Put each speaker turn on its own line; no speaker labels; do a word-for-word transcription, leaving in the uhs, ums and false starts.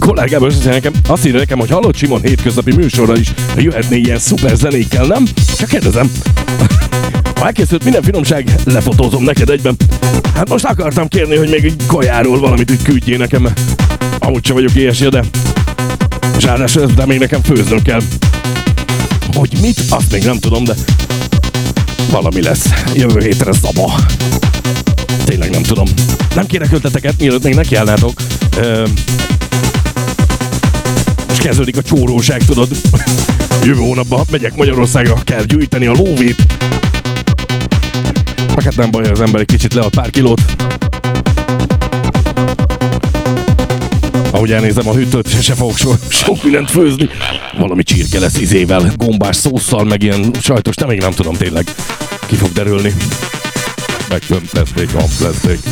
kollégám azt nekem, azt írja nekem, hogy hallott Simon hétköznapi műsorra is jöhetné ilyen szuper zenékkel, nem? Csak kérdezem. Ha elkészült minden finomság, lefotózom neked egyben. Hát most akartam kérni, hogy még egy kajáról valamit úgy küldjél nekem. Amúgy sem vagyok ilyesje, de... És ráadásul de még nekem főznöm kell. Hogy mit? Azt még nem tudom, de... Valami lesz. Jövő hétre szaba. Tényleg nem tudom. Nem kérek ötleteket, mielőtt még nekiállnátok. Ö... Most kezdődik a csóróság, tudod. Jövő hónapban megyek Magyarországra, kell gyűjteni a lóvét. Meg hát nem baj, az ember egy kicsit lead pár kilót. Ahogy elnézem a hűtőt, se, se fogok so, sok mindent főzni. Valami csirke lesz izével, gombás szósszal, meg ilyen sajtos, de még nem tudom tényleg. Ki fog derülni. Megtömpleszték, hampleszték.